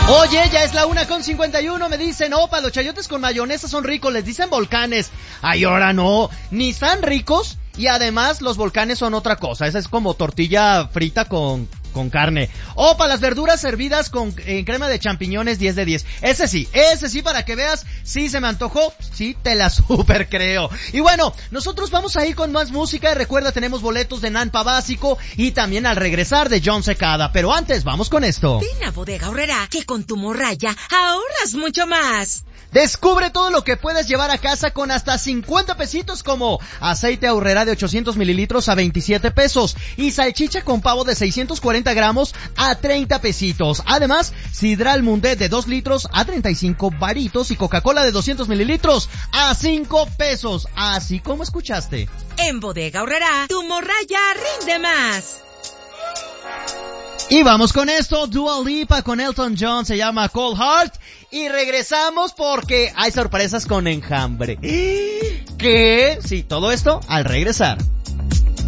Oye, ya es la 1:51, me dicen, opa, los chayotes con mayonesa son ricos, les dicen volcanes. Ay, ahora no, ni están ricos y además los volcanes son otra cosa, esa es como tortilla frita con carne. Opa, las verduras servidas con crema de champiñones, 10 de 10. Ese sí, para que veas, sí se me antojó, sí te la super creo. Y bueno, nosotros vamos a ir con más música y recuerda, tenemos boletos de Nampa Básico y también al regresar de John Secada. Pero antes, vamos con esto. Ven a Bodega Aurrerá, que con tu morralla ahorras mucho más. Descubre todo lo que puedes llevar a casa con hasta 50 pesitos, como aceite Aurrerá de 800 mililitros a 27 pesos y salchicha con pavo de 640 gramos a 30 pesitos. Además, sidral Mundet de 2 litros a 35 varitos y Coca-Cola de 200 mililitros a 5 pesos. Así como escuchaste. En Bodega Aurrerá, tu morralla rinde más. Y vamos con esto, Dua Lipa con Elton John, se llama Cold Heart. Y regresamos porque hay sorpresas con Enjambre. ¿Qué? Sí, todo esto al regresar.